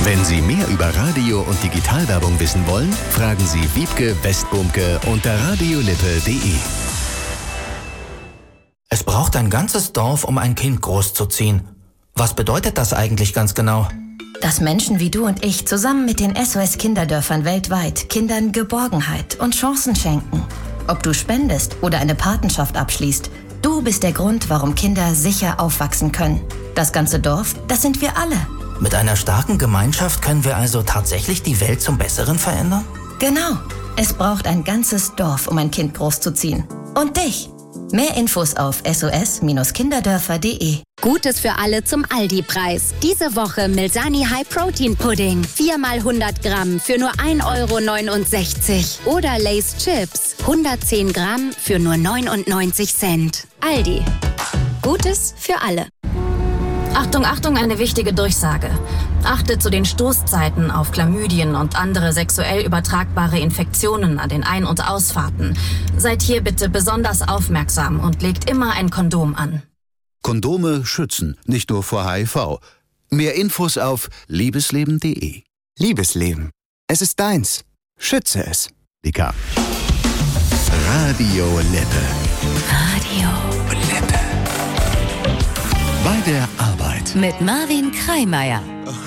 Wenn Sie mehr über Radio- und Digitalwerbung wissen wollen, fragen Sie Wiebke Westbumke unter radiolippe.de. Es braucht ein ganzes Dorf, um ein Kind großzuziehen. Was bedeutet das eigentlich ganz genau? Dass Menschen wie du und ich zusammen mit den SOS-Kinderdörfern weltweit Kindern Geborgenheit und Chancen schenken. Ob du spendest oder eine Patenschaft abschließt, du bist der Grund, warum Kinder sicher aufwachsen können. Das ganze Dorf, das sind wir alle. Mit einer starken Gemeinschaft können wir also tatsächlich die Welt zum Besseren verändern? Genau. Es braucht ein ganzes Dorf, um ein Kind großzuziehen. Und dich. Mehr Infos auf sos-kinderdörfer.de. Gutes für alle zum Aldi-Preis. Diese Woche Milsani High Protein Pudding. 4 mal 100 Gramm für nur 1,69 €. Oder Lay's Chips. 110 Gramm für nur 99 Cent. Aldi. Gutes für alle. Achtung, Achtung, eine wichtige Durchsage. Achtet zu den Stoßzeiten auf Chlamydien und andere sexuell übertragbare Infektionen an den Ein- und Ausfahrten. Seid hier bitte besonders aufmerksam und legt immer ein Kondom an. Kondome schützen, nicht nur vor HIV. Mehr Infos auf liebesleben.de. Liebesleben. Es ist deins. Schütze es. Dika. Radio Lippe. Radio Lippe. Bei der Arbeit. mit Marvin Kreimeier.